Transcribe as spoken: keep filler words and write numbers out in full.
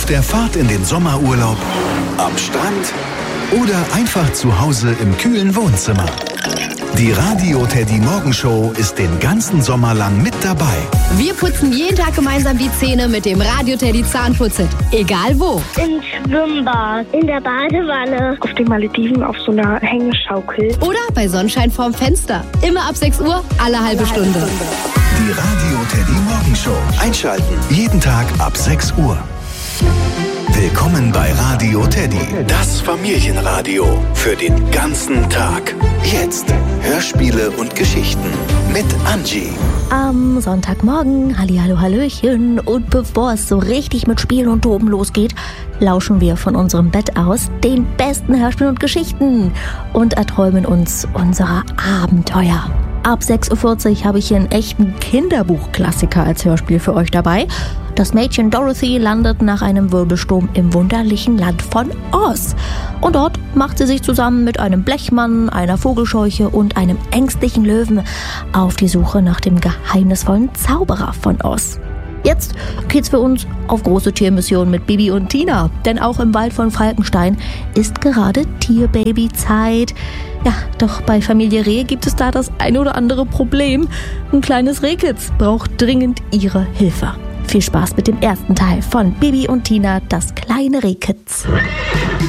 Auf der Fahrt in den Sommerurlaub, am Strand oder einfach zu Hause im kühlen Wohnzimmer. Die Radio Teddy Morgenshow ist den ganzen Sommer lang mit dabei. Wir putzen jeden Tag gemeinsam die Zähne mit dem Radio Teddy Zahnputzset. Egal wo. Im Schwimmbad, in der Badewanne, auf den Malediven auf so einer Hängeschaukel. Oder bei Sonnenschein vorm Fenster. Immer ab sechs Uhr, alle halbe Stunde. Die Radio Teddy Morgenshow. Einschalten. Jeden Tag ab sechs Uhr. Willkommen bei Radio Teddy, das Familienradio für den ganzen Tag. Jetzt Hörspiele und Geschichten mit Angie. Am Sonntagmorgen, hallihallo, hallöchen. Und bevor es so richtig mit Spielen und Toben losgeht, lauschen wir von unserem Bett aus den besten Hörspielen und Geschichten und erträumen uns unserer Abenteuer. Ab sechs Uhr vierzig habe ich hier einen echten Kinderbuchklassiker als Hörspiel für euch dabei. Das Mädchen Dorothy landet nach einem Wirbelsturm im wunderlichen Land von Oz. Und dort macht sie sich zusammen mit einem Blechmann, einer Vogelscheuche und einem ängstlichen Löwen auf die Suche nach dem geheimnisvollen Zauberer von Oz. Jetzt geht's für uns auf große Tiermission mit Bibi und Tina. Denn auch im Wald von Falkenstein ist gerade Tierbabyzeit. Ja, doch bei Familie Reh gibt es da das ein oder andere Problem. Ein kleines Rehkitz braucht dringend ihre Hilfe. Viel Spaß mit dem ersten Teil von Bibi und Tina, das kleine Rehkitz.